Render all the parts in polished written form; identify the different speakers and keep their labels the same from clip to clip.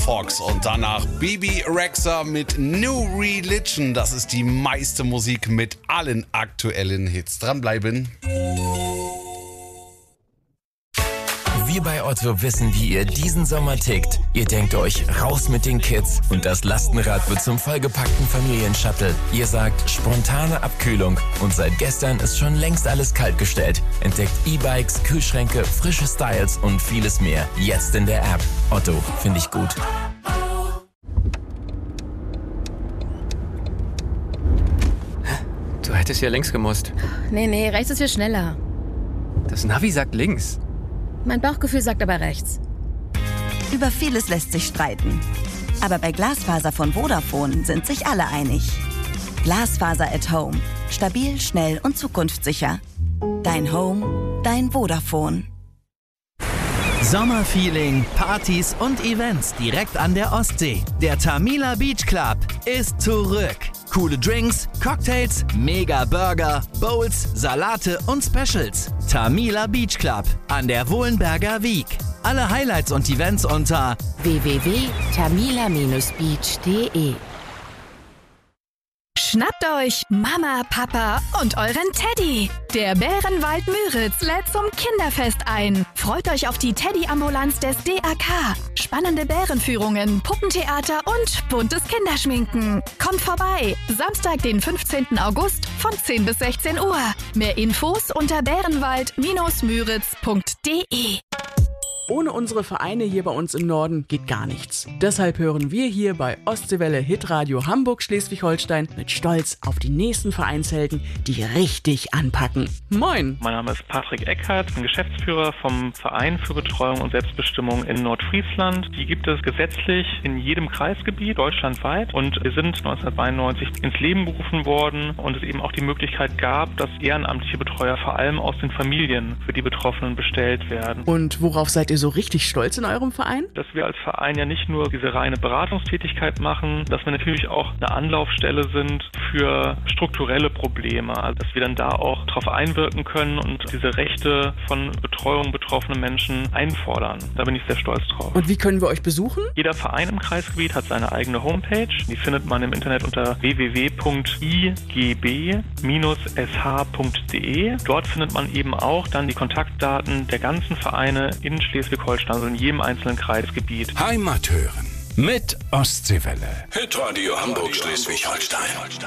Speaker 1: Fox und danach Bebe Rexha mit New Religion. Das ist die meiste Musik mit allen aktuellen Hits. Dranbleiben.
Speaker 2: Wir bei Otto wissen, wie ihr diesen Sommer tickt. Ihr denkt euch, raus mit den Kids und das Lastenrad wird zum vollgepackten Familienshuttle. Ihr sagt, spontane Abkühlung und seit gestern ist schon längst alles kaltgestellt. Entdeckt E-Bikes, Kühlschränke, frische Styles und vieles mehr. Jetzt in der App. Otto, finde ich gut.
Speaker 3: Du hättest ja links gemusst.
Speaker 4: Nee, rechts ist viel schneller.
Speaker 3: Das Navi sagt links.
Speaker 4: Mein Bauchgefühl sagt aber rechts.
Speaker 5: Über vieles lässt sich streiten. Aber bei Glasfaser von Vodafone sind sich alle einig. Glasfaser at Home. Stabil, schnell und zukunftssicher. Dein Home, dein Vodafone.
Speaker 6: Sommerfeeling, Partys und Events direkt an der Ostsee. Der Tamila Beach Club ist zurück. Coole Drinks, Cocktails, mega Burger, Bowls, Salate und Specials. Tamila Beach Club an der Wohlenberger Wiek. Alle Highlights und Events unter
Speaker 7: www.tamila-beach.de.
Speaker 8: Schnappt euch Mama, Papa und euren Teddy. Der Bärenwald Müritz lädt zum Kinderfest ein. Freut euch auf die Teddy-Ambulanz des DAK. Spannende Bärenführungen, Puppentheater und buntes Kinderschminken. Kommt vorbei. Samstag, den 15. August von 10 bis 16 Uhr. Mehr Infos unter bärenwald-müritz.de.
Speaker 9: Ohne unsere Vereine hier bei uns im Norden geht gar nichts. Deshalb hören wir hier bei Ostseewelle Hitradio Hamburg-Schleswig-Holstein mit Stolz auf die nächsten Vereinshelden, die richtig anpacken. Moin!
Speaker 10: Mein Name ist Patrick Eckhardt, bin Geschäftsführer vom Verein für Betreuung und Selbstbestimmung in Nordfriesland. Die gibt es gesetzlich in jedem Kreisgebiet deutschlandweit und wir sind 1992 ins Leben gerufen worden und es eben auch die Möglichkeit gab, dass ehrenamtliche Betreuer vor allem aus den Familien für die Betroffenen bestellt werden.
Speaker 9: Und worauf seid ihr so richtig stolz in eurem Verein?
Speaker 10: Dass wir als Verein ja nicht nur diese reine Beratungstätigkeit machen, dass wir natürlich auch eine Anlaufstelle sind für strukturelle Probleme, also dass wir dann da auch darauf einwirken können und diese Rechte von Betreuung betroffener Menschen einfordern. Da bin ich sehr stolz drauf.
Speaker 9: Und wie können wir euch besuchen?
Speaker 10: Jeder Verein im Kreisgebiet hat seine eigene Homepage. Die findet man im Internet unter www.igb-sh.de. Dort findet man eben auch dann die Kontaktdaten der ganzen Vereine in Schleswig-Holstein, also in jedem einzelnen Kreisgebiet.
Speaker 11: Heimat hören mit Ostseewelle. Hitradio Hamburg Schleswig-Holstein.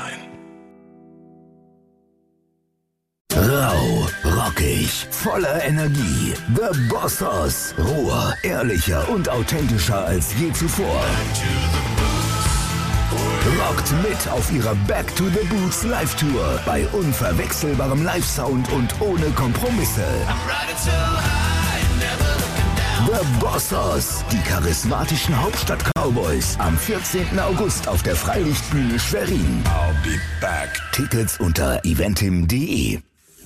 Speaker 12: Rau, rockig, voller Energie. The Bossos. Roher, ehrlicher und authentischer als je zuvor. Rockt mit auf ihrer Back to the Boots Live-Tour bei unverwechselbarem Live-Sound und ohne Kompromisse. The Bossos, die charismatischen Hauptstadt-Cowboys, am 14. August auf der Freilichtbühne Schwerin.
Speaker 11: I'll be back.
Speaker 12: Tickets unter eventim.de.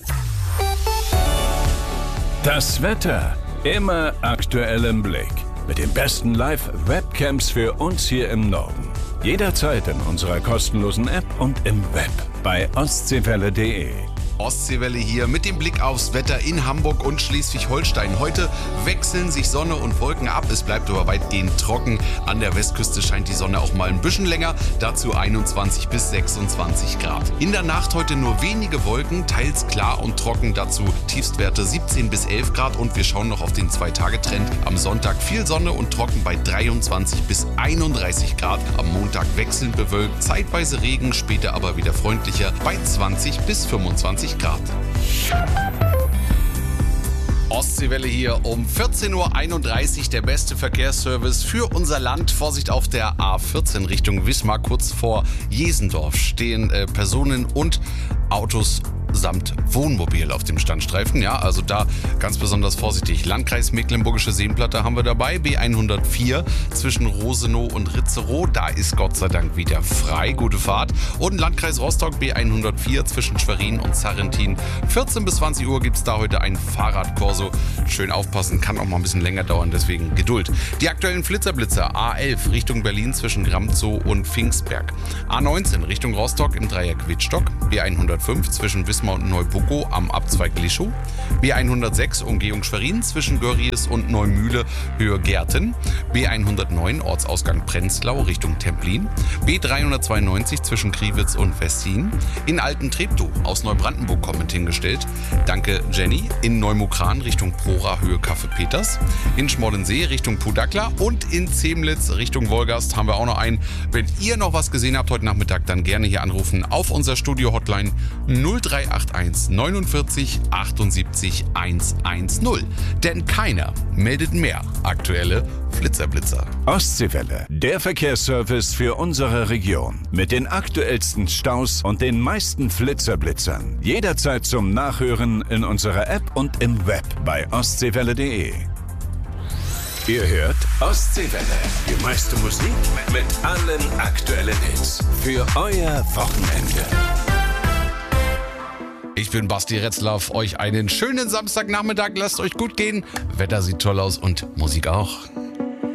Speaker 11: Das Wetter immer aktuell im Blick. Mit den besten Live-Webcams für uns hier im Norden. Jederzeit in unserer kostenlosen App und im Web bei ostseewelle.de.
Speaker 1: Ostseewelle hier mit dem Blick aufs Wetter in Hamburg und Schleswig-Holstein. Heute wechseln sich Sonne und Wolken ab. Es bleibt aber weitgehend trocken. An der Westküste scheint die Sonne auch mal ein bisschen länger. Dazu 21 bis 26 Grad. In der Nacht heute nur wenige Wolken, teils klar und trocken. Dazu Tiefstwerte 17 bis 11 Grad. Und wir schauen noch auf den 2-Tage-Trend. Am Sonntag viel Sonne und trocken bei 23 bis 31 Grad. Am Montag wechselnd bewölkt, zeitweise Regen, später aber wieder freundlicher bei 20 bis 25 Grad. Ostseewelle hier um 14.31 Uhr, der beste Verkehrsservice für unser Land. Vorsicht auf der A14 Richtung Wismar, kurz vor Jesendorf stehen Personen und Autos samt Wohnmobil auf dem Standstreifen. Ja, also da ganz besonders vorsichtig. Landkreis Mecklenburgische Seenplatte haben wir dabei. B104 zwischen Rosenow und Ritzerow. Da ist Gott sei Dank wieder frei. Gute Fahrt. Und Landkreis Rostock B104 zwischen Schwerin und Sarrentin. 14 bis 20 Uhr gibt es da heute ein Fahrradkorso. Schön aufpassen, kann auch mal ein bisschen länger dauern, deswegen Geduld. Die aktuellen Flitterblitzer. A11 Richtung Berlin zwischen Gramzow und Pfingstberg. A19 Richtung Rostock im Dreieck Wittstock. B105 zwischen Wismar Wiedesmar und Neubuckow am Abzweig Lischow. B106 Umgehung Schwerin zwischen Görries und Neumühle Höhe Gärten. B109 Ortsausgang Prenzlau Richtung Templin. B392 zwischen Kriwitz und Westin. In Alten-Treptow aus Neubrandenburg kommend hingestellt. Danke Jenny. In Neumukran Richtung Prora Höhe Kaffee Peters. In Schmollensee Richtung Pudakla und in Zemlitz Richtung Wolgast haben wir auch noch einen. Wenn ihr noch was gesehen habt heute Nachmittag, dann gerne hier anrufen auf unser Studio-Hotline 0381 49 78 110. Denn keiner meldet mehr aktuelle Blitzerblitzer.
Speaker 11: Ostseewelle, der Verkehrsservice für unsere Region. Mit den aktuellsten Staus und den meisten Flitzerblitzern. Jederzeit zum Nachhören in unserer App und im Web bei ostseewelle.de. Ihr hört Ostseewelle. Die meiste Musik mit allen aktuellen Hits. Für euer Wochenende.
Speaker 1: Ich bin Basti Retzlaff. Euch einen schönen Samstagnachmittag. Lasst euch gut gehen. Wetter sieht toll aus und Musik auch.